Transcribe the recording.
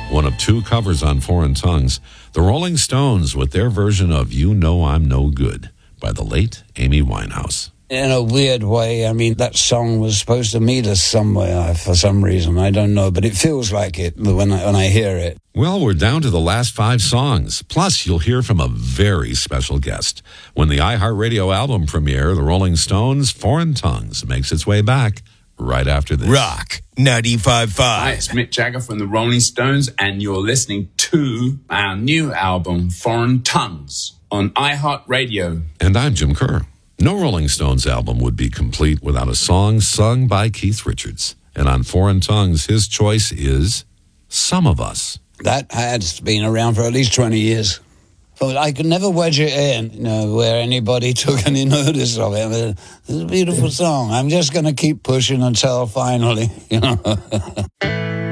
one of two covers on Foreign Tongues, the Rolling Stones with their version of You Know I'm No Good by the late Amy Winehouse. In a weird way, I mean, that song was supposed to meet us somewhere for some reason. I don't know, but it feels like it when I hear it. Well, we're down to the last 5 songs. Plus, you'll hear from a very special guest. When the iHeartRadio album premiere, the Rolling Stones' Foreign Tongues makes its way back right after this. Rock 95.5. Hi, it's Mick Jagger from the Rolling Stones, and you're listening to our new album, Foreign Tongues, on iHeartRadio. And I'm Jim Kerr. No Rolling Stones album would be complete without a song sung by Keith Richards. And on Foreign Tongues, his choice is Some of Us. That has been around for at least 20 years. But I could never wedge it in, where anybody took any notice of it. It's a beautiful song. I'm just going to keep pushing until finally,